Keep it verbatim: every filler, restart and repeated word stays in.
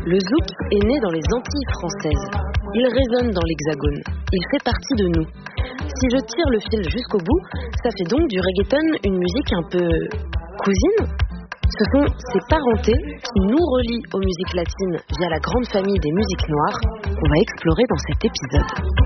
Le zouk est né dans les Antilles françaises. Il résonne dans l'Hexagone. Il fait partie de nous. Si je tire le fil jusqu'au bout, ça fait donc du reggaeton une musique un peu cousine. Ce sont ces parentés qui nous relient aux musiques latines via la grande famille des musiques noires qu'on va explorer dans cet épisode.